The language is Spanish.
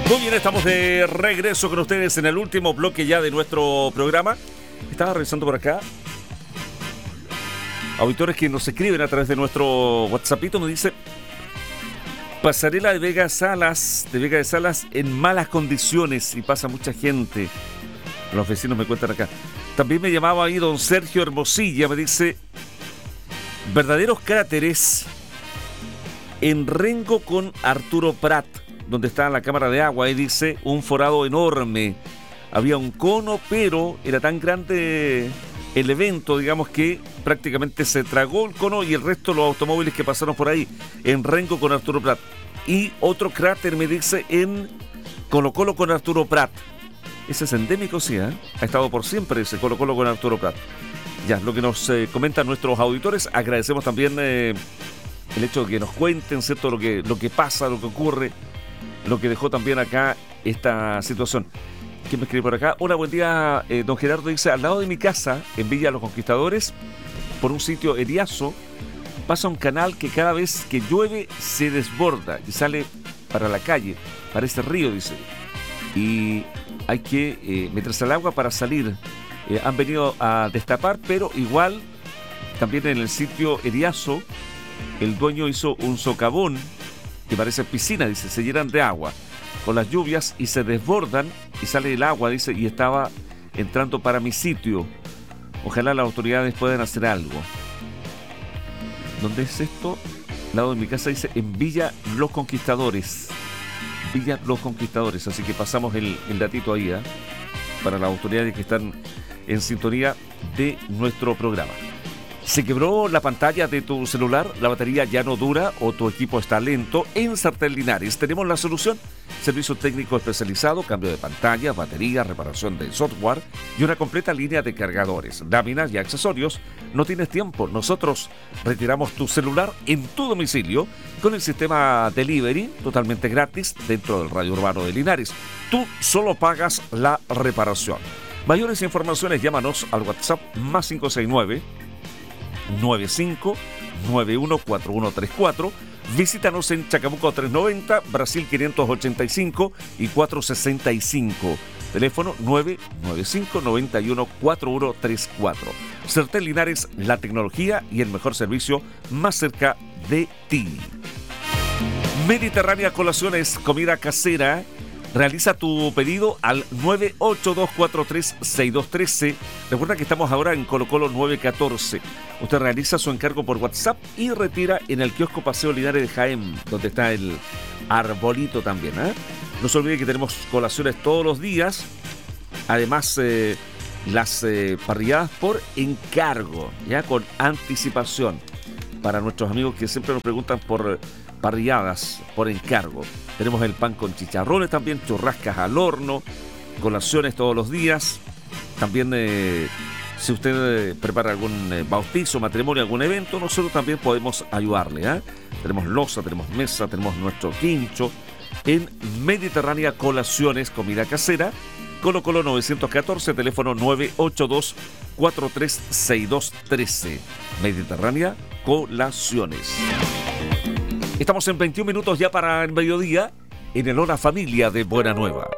Muy bien, estamos de regreso con ustedes en el último bloque ya de nuestro programa. Estaba revisando por acá auditores que nos escriben a través de nuestro WhatsAppito. Nos dice: pasarela de Vega de Salas en malas condiciones y pasa mucha gente. Los vecinos me cuentan acá. También me llamaba ahí don Sergio Hermosilla, me dice: verdaderos cráteres en Rengo con Arturo Prat, donde está la cámara de agua, y dice un forado enorme. Había un cono, pero era tan grande el evento, digamos, que prácticamente se tragó el cono y el resto de los automóviles que pasaron por ahí, en Rengo con Arturo Prat. Y otro cráter, me dice, en Colo Colo con Arturo Prat. Ese es endémico, sí, ¿eh? Ha estado por siempre ese Colo Colo con Arturo Prat. Ya, lo que nos comentan nuestros auditores. Agradecemos también el hecho de que nos cuenten, ¿cierto?, lo que pasa, lo que ocurre, lo que dejó también acá esta situación. ¿Quién me escribe por acá? Hola, buen día, don Gerardo. Dice: al lado de mi casa, en Villa Los Conquistadores, por un sitio Eriazo, pasa un canal que cada vez que llueve se desborda y sale para la calle, parece río, dice. Y hay que meterse al agua para salir. Han venido a destapar, pero igual, también en el sitio Eriazo, el dueño hizo un socavón que parece piscina, dice, se llenan de agua con las lluvias y se desbordan y sale el agua, dice, y estaba entrando para mi sitio. Ojalá las autoridades puedan hacer algo. ¿Dónde es esto? Al lado de mi casa, dice, en Villa Los Conquistadores. Villa Los Conquistadores, así que pasamos el datito ahí, para las autoridades que están en sintonía de nuestro programa. ¿Se quebró la pantalla de tu celular? ¿La batería ya no dura o tu equipo está lento? En Sartén Linares tenemos la solución. Servicio técnico especializado, cambio de pantalla, batería, reparación de software y una completa línea de cargadores, láminas y accesorios. No tienes tiempo. Nosotros retiramos tu celular en tu domicilio con el sistema delivery totalmente gratis dentro del radio urbano de Linares. Tú solo pagas la reparación. Mayores informaciones, llámanos al WhatsApp más 569 95914134. Visítanos en Chacabuco 390, Brasil 585 y 465. Teléfono 995-914134. Sartén Linares, la tecnología y el mejor servicio más cerca de ti. Mediterránea Colaciones, comida casera. Realiza tu pedido al 982436213. Recuerda que estamos ahora en Colo Colo 914. Usted realiza su encargo por WhatsApp y retira en el kiosco Paseo Linares de Jaén, donde está el arbolito también. No se olvide que tenemos colaciones todos los días. Además, las parrilladas por encargo, ya con anticipación. Para nuestros amigos que siempre nos preguntan por parrilladas por encargo. Tenemos el pan con chicharrones también, churrascas al horno, colaciones todos los días. También si usted prepara algún bautizo, matrimonio, algún evento, nosotros también podemos ayudarle. Tenemos loza, tenemos mesa, tenemos nuestro quincho. En Mediterránea Colaciones, comida casera, Colo Colo 914, teléfono 982436213. Mediterránea Colaciones. Estamos en 21 minutos ya para el mediodía en el Hora Familia de Buena Nueva.